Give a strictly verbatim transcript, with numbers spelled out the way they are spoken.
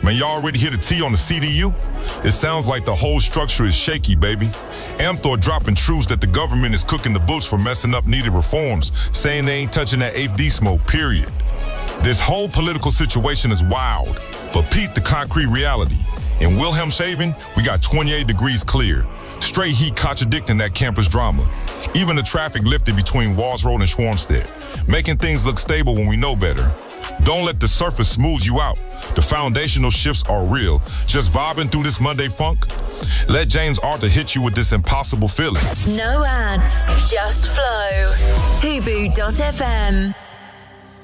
Man, y'all already hit a T on the C D U? It sounds like the whole structure is shaky, baby. Amthor dropping truths that the government is cooking the books for messing up needed reforms, saying they ain't touching that eighth D smoke, period. This whole political situation is wild, but peep the concrete reality. In Wilhelmshaven, we got twenty-eight degrees clear. Straight heat contradicting that campus drama. Even the traffic lifted between Walls Road and Schwarmstead, making things look stable when we know better. Don't let the surface smooth you out. The foundational shifts are real. Just vibing through this Monday funk? Let James Arthur hit you with this impossible feeling. No ads, just flow. Hubu dot F M